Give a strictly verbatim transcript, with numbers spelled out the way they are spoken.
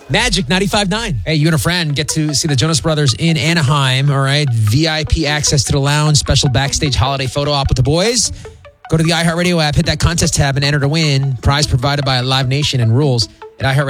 Magic ninety-five point nine. Hey, you and a friend get to see the Jonas Brothers in Anaheim, all right? V I P access to the lounge, special backstage holiday photo op with the boys. Go to the iHeartRadio app, hit that contest tab, and enter to win. Prize provided by Live Nation and rules at iHeartRadio.